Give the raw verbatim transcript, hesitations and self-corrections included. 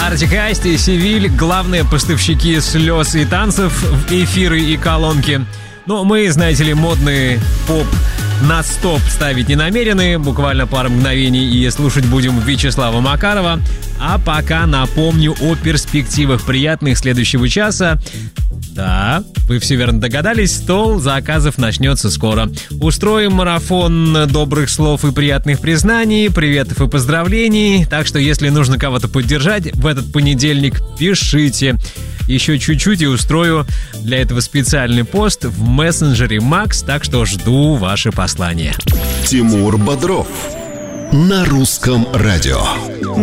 Артик и Асти, Севиль, главные поставщики слез и танцев в эфиры и колонки. Но мы, знаете ли, модный поп на стоп ставить не намерены. Буквально пару мгновений и слушать будем Вячеслава Макарова. А пока напомню о перспективах приятных следующего часа. Да, вы все верно догадались, стол заказов начнется скоро. Устроим марафон добрых слов и приятных признаний, приветов и поздравлений. Так что, если нужно кого-то поддержать в этот понедельник, пишите. Еще чуть-чуть и устрою для этого специальный пост в мессенджере Макс, так что жду ваши послания. Тимур Бодров на русском радио.